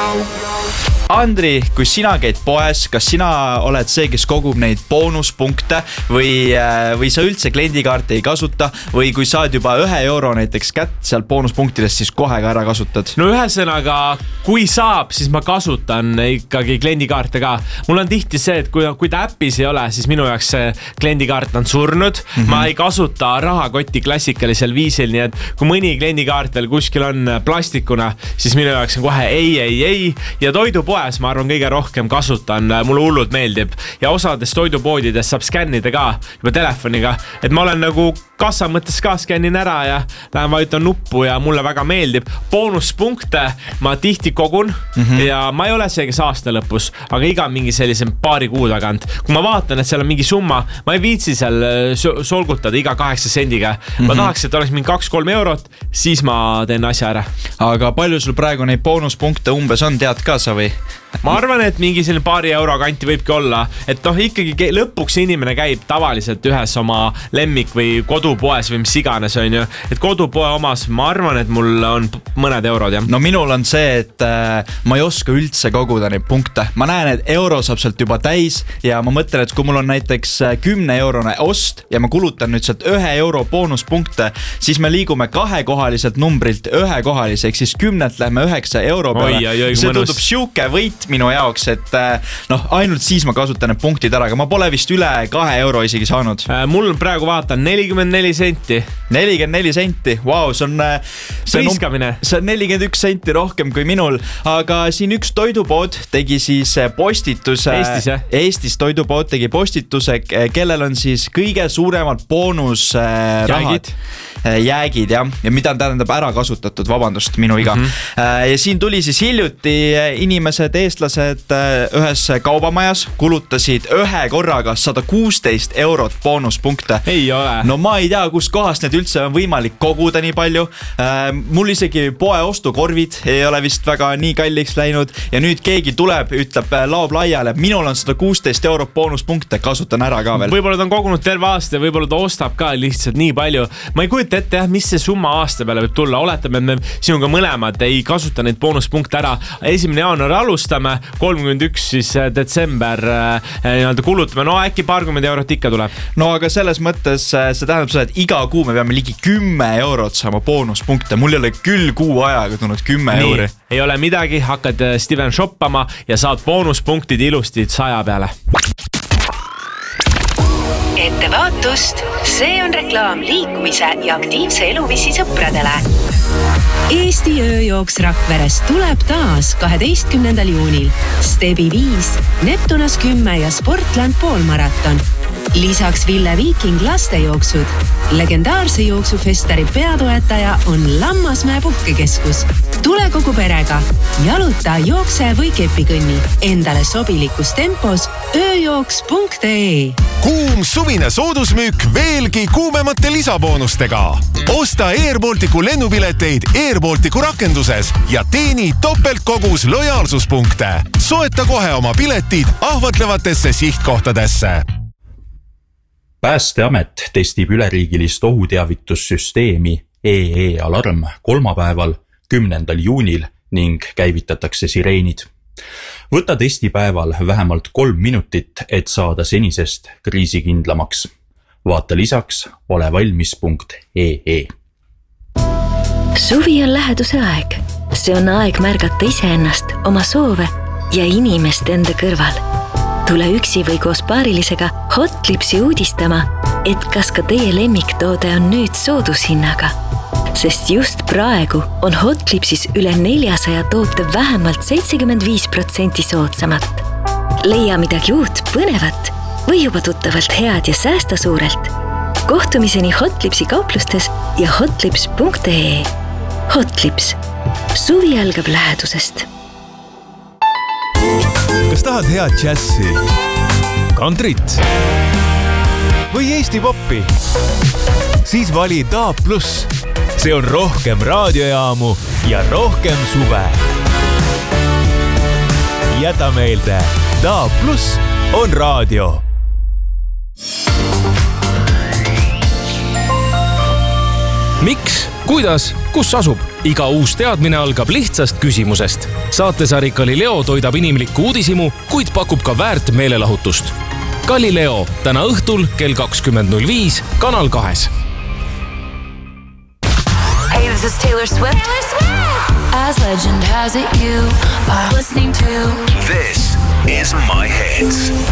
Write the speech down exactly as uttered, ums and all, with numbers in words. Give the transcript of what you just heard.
Andri, kui sina käid poes, kas sina oled see, kes kogub neid boonuspunkte või, või sa üldse kliendikaarte ei kasuta või kui saad juba ühe euro näiteks kätt sealt boonuspunktidest, siis kohe ka ära kasutad? No ühesõnaga, kui saab, siis ma kasutan ikkagi kliendikaarte ka. Mul on tihti see, et kui, kui ta äppis ei ole, siis minu jaoks see kliendikaart on surnud. Mm-hmm. Ma ei kasuta rahakotti klassikalisel viisil, nii et kui mõni kliendikaart veel kuskil on plastikuna, siis minu jaoks on kohe ei, ei, ei ja toidupoes ma arvan kõige rohkem kasutan, mulle hullult meeldib ja osades toidupoodides saab skännida ka juba telefoniga, et ma olen nagu kassa mõttes ka skännin ära ja lähen vajutan nuppu ja mulle väga meeldib. Boonuspunkte ma tihti kogun mm-hmm. ja ma ei ole see, kes aasta lõpus, aga iga mingi sellise paari kuu tagant. Kui ma vaatan, et seal on mingi summa, ma ei viitsi seal solgutada iga kaheksa sendiga. Mm-hmm. Ma tahaks, et oleks mingi kaks-kolm eurot, siis ma teen asja ära. Aga palju sul praegu neid boonuspunkte umbes on, tead ka sa või? Ma arvan, et mingi selline paari euro kanti võibki olla, et noh, ikkagi lõpuks inimene käib tavaliselt ühes oma lemmik või kodupoes või mis iganes on ju, et kodupoe omas ma arvan, et mul on mõned eurod jah. No minul on see, et äh, ma ei oska üldse koguda neid punkte. Ma näen, et euro saab sealt juba täis ja ma mõtlen, et kui mul on näiteks kümne eurone ost ja ma kulutan nüüd sealt ühe euro boonuspunkte, siis me liigume kahekohaliselt numbrilt ühekohalise, ehk siis kümnelt lähme üheksa euro peale. Oi, oi, oi, see tundub siuke võit minu jaoks, et noh, ainult siis ma kasutan need punktid ära, aga ma pole vist üle kahe euro isegi saanud. Mul praegu vaatan nelikümmend neli senti. nelikümmend neli senti, vau, wow, see on, see on, see on nelikümmend üks senti rohkem kui minul, aga siin üks toidupood tegi siis postituse. Eestis, jah? Eestis toidupood tegi postituse, kellel on siis kõige suuremad boonusrahad. Jäägid. Jäägid, jah, ja mida tähendab ära kasutatud, vabandust, minu iga. Mm-hmm. Ja siin tuli siis hiljuti inimesed, eestlased ühes kaubamajas kulutasid ühe korraga sada kuusteist eurot boonuspunkte. Ei ole. No ma ei tea, kus kohast need üldse on võimalik koguda nii palju. Mul isegi poe ostukorvid ei ole vist väga nii kalliks läinud ja nüüd keegi tuleb, ütleb, laob laiale, minul on sada kuusteist eurot boonuspunkte, kasutan ära ka veel. Võib-olla ta on kogunud terve aasta, võib-olla ta ostab ka lihtsalt nii palju. Ma ei kujuta ette, jah, mis see summa aasta peale võib tulla. Oletame, et me sinuga mõlemad ei kasuta neid boonuspunkte ära. Esimene jaanuar alustame, kolmkümmend üks siis detsember nii-öelda kulutame. No äkki paarkümmend eurot ikka tuleb. No aga selles mõttes see tähendab seda, et iga kuu me peame ligi kümme eurot saama boonuspunkte. Mul ei ole küll kuu ajaga tulnud kümme euri. Ei ole midagi, hakkad Steven shoppama ja saad boonuspunktid ilusti saja peale. Ettevaatust, see on reklaam liikumise ja aktiivse eluviisi sõpradele. Eesti ööjooks Rakveres tuleb taas kaheteistkümnendal juunil. Stebi viis, Neptunas kümme ja Sportland poolmaraton. Lisaks Ville Viiking lastejooksud. Legendaarse jooksufestari peatoetaja on Lammasmäe puhkekeskus. Tule kogu perega. Jaluta, jookse või kepikõnni. Endale sobilikus tempos ööjooks punkt ee. Kuum suvine soodusmüük veelgi kuumemate lisaboonustega. Osta Air Balticu lennupileteid Air Balticu rakenduses ja teeni topeltkogus lojaalsuspunkte. Soeta kohe oma piletid ahvatlevatesse sihtkohtadesse. Päästeamet testib üleriigilist ohuteavitussüsteemi E E Alarm kolmapäeval, kümnendal juunil ning käivitatakse sireenid. Võta testipäeval vähemalt kolm minutit, et saada senisest kriisikindlamaks. Vaata lisaks olevalmis punkt ee. Suvi on läheduse aeg. See on aeg märgata iseennast, oma soove ja inimest enda kõrval. Tule üksi või koos paarilisega Hotlipsi uudistama, et kas ka teie lemmiktoode on nüüd soodushinnaga. Sest just praegu on Hotlipsis üle neljasaja toote vähemalt seitsekümmend viis protsenti soodsamat. Leia midagi uut, põnevat või juba tuttavalt head ja säästa suurelt. Kohtumiseni Hotlipsi kauplustes ja hotlips punkt ee. Hotlips. Suvi algab lähedusest. Kas tahad head džässi, kantrit või Eesti poppi? Siis vali Daab Plus. See on rohkem raadiojaamu ja rohkem suve. Jäta meelde, Daab Plus on raadio. Miks, kuidas kus asub? Iga uus teadmine algab lihtsast küsimusest. Saatesari Galileo toidab inimlikku uudisimu, kuid pakub ka väärt meelelahutust. Galileo täna õhtul kell kakskümmend null viis Kanal kahes. Hey, this is Taylor Swift. Taylor Swift! As legend has it, you are listening to This is My Hits.